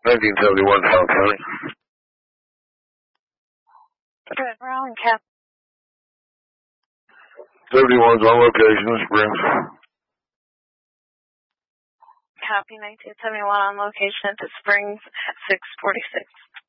1971 South County. Good, Rowan Cap. 71's on location, Springs. Copy 1971 on location at the Springs at 646.